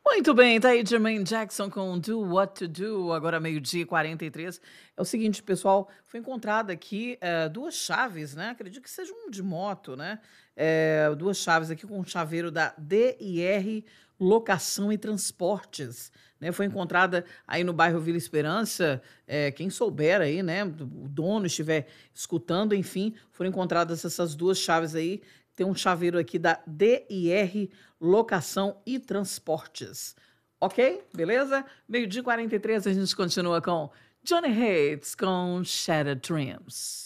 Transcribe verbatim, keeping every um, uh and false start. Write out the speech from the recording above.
Muito bem, tá aí Jermaine Jackson com Do What to Do, agora meio-dia e quarenta e três. É o seguinte, pessoal, foi encontrada aqui eh, duas chaves, né? Acredito que sejam de moto, né? Eh, duas chaves aqui com um chaveiro da D I R Locação e Transportes, né? Foi encontrada aí no bairro Vila Esperança. Eh, quem souber aí, né? O dono estiver escutando, enfim, foram encontradas essas duas chaves aí. Tem um chaveiro aqui da D I R Locação e Transportes. Ok? Beleza? Meio-dia e quarenta e três, a gente continua com Johnny Hates com Shattered Dreams.